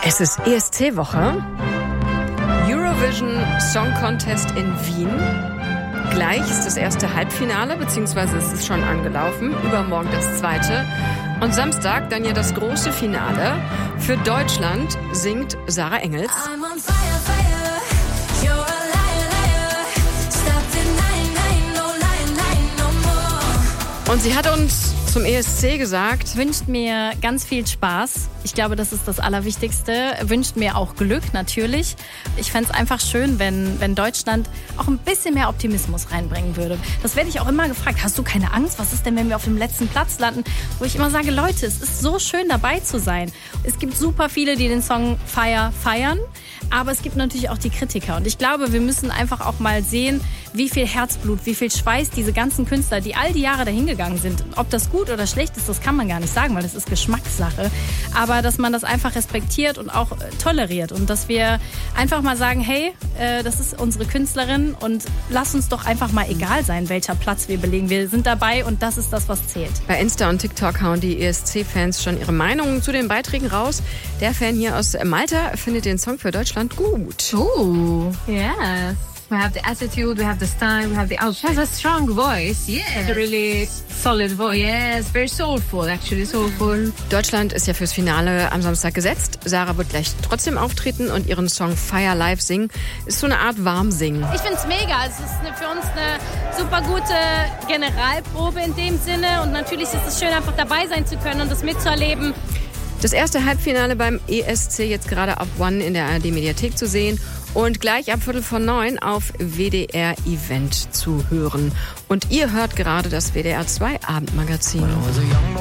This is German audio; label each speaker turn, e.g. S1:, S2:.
S1: Es ist ESC-Woche. Eurovision Song Contest in Wien. Gleich ist das erste Halbfinale, beziehungsweise es ist schon angelaufen. Übermorgen das zweite. Und Samstag dann ja das große Finale. Für Deutschland singt Sarah Engels.
S2: I'm on fire, fire. You're a liar, liar. Stop denying, no lying, no more.
S1: Und sie hat uns zum ESC gesagt,
S3: Wünscht mir ganz viel Spaß. Ich glaube, das ist das Allerwichtigste. Wünscht mir auch Glück, natürlich. Ich fände es einfach schön, wenn Deutschland auch ein bisschen mehr Optimismus reinbringen würde. Das werde ich auch immer gefragt. Hast du keine Angst? Was ist denn, wenn wir auf dem letzten Platz landen? Wo ich immer sage, Leute, es ist so schön, dabei zu sein. Es gibt super viele, die den Song Fire feiern. Aber es gibt natürlich auch die Kritiker. Und ich glaube, wir müssen einfach auch mal sehen, wie viel Herzblut, wie viel Schweiß diese ganzen Künstler, die all die Jahre dahingegangen sind. Ob das gut oder schlecht ist, das kann man gar nicht sagen, weil das ist Geschmackssache. Aber dass man das einfach respektiert und auch toleriert. Und dass wir einfach mal sagen, hey, das ist unsere Künstlerin und lass uns doch einfach mal egal sein, welcher Platz wir belegen. Wir sind dabei und das ist das, was zählt.
S1: bei Insta und TikTok hauen die ESC-Fans schon ihre Meinungen zu den Beiträgen raus. Der Fan hier aus Malta findet den Song für Deutschland gut.
S4: Ooh, yes. We have the attitude, we have the style, we have the outfit. She has a strong voice. Yes. A really solid voice. Yes, very soulful, actually, soulful.
S1: Deutschland ist ja fürs Finale am Samstag gesetzt. Sarah wird gleich trotzdem auftreten und ihren Song Fire live singen. Ist so eine Art Warmsingen.
S3: Ich finde es mega. Es ist für uns eine super gute Generalprobe in dem Sinne. Und natürlich ist es schön, einfach dabei sein zu können und das mitzuerleben.
S1: Das erste Halbfinale beim ESC jetzt gerade auf One in der ARD-Mediathek zu sehen und gleich ab 8:45 auf WDR Event zu hören. Und ihr hört gerade das WDR 2 Abendmagazin.